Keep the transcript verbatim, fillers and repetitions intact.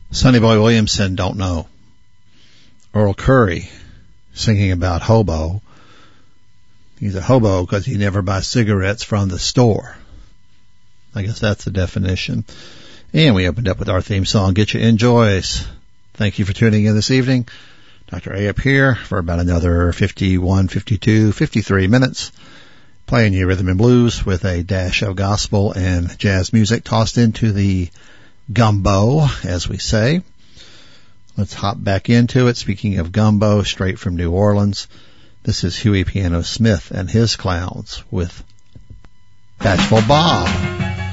Sonny Boy Williamson, Don't Know. Earl Curry, singing about hobo. He's a hobo because he never buys cigarettes from the store. I guess that's the definition. And we opened up with our theme song, Get You Enjoys. Thank you for tuning in this evening. Doctor A up here for about another fifty-one, fifty-two, fifty-three minutes, playing you rhythm and blues with a dash of gospel and jazz music tossed into the gumbo, as we say. Let's hop back into it. Speaking of gumbo, straight from New Orleans, this is Huey Piano Smith and his Clowns with Bashful Bob.